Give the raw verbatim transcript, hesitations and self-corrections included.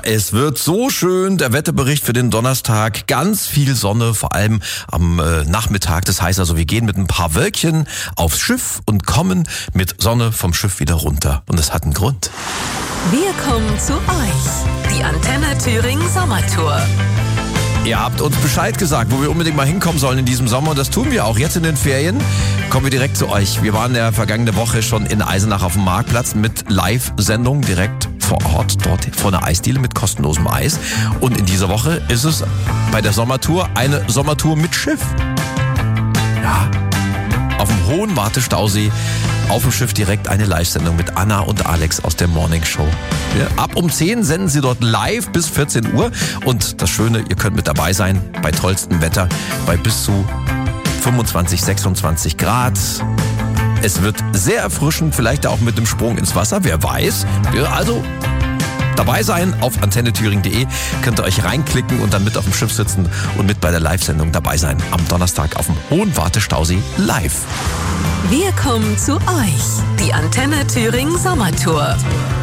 es wird so schön. Der Wetterbericht für den Donnerstag. Ganz viel Sonne, vor allem am äh, Nachmittag. Das heißt also, wir gehen mit ein paar Wölkchen aufs Schiff und kommen mit Sonne vom Schiff wieder runter. Und das hat einen Grund. Wir kommen zu euch. Die Antenne Thüringen Sommertour. Ihr habt uns Bescheid gesagt, wo wir unbedingt mal hinkommen sollen in diesem Sommer. Und das tun wir auch. Jetzt in den Ferien kommen wir direkt zu euch. Wir waren ja vergangene Woche schon in Eisenach auf dem Marktplatz mit Live-Sendung direkt vor Ort, dort vor einer Eisdiele mit kostenlosem Eis. Und in dieser Woche ist es bei der Sommertour eine Sommertour mit Schiff. Ja, auf dem Hohen Wartestausee, auf dem Schiff direkt eine Live-Sendung mit Anna und Alex aus der Morning Show. Ja, ab um zehn senden sie dort live bis vierzehn Uhr. Und das Schöne, ihr könnt mit dabei sein bei tollstem Wetter, bei bis zu fünfundzwanzig, sechsundzwanzig Grad. Es wird sehr erfrischend, vielleicht auch mit einem Sprung ins Wasser, wer weiß. Also dabei sein auf antenne thüringen punkt de, könnt ihr euch reinklicken und dann mit auf dem Schiff sitzen und mit bei der Live-Sendung dabei sein. Am Donnerstag auf dem Hohen Wartestausee live. Wir kommen zu euch. Die Antenne Thüringen Sommertour.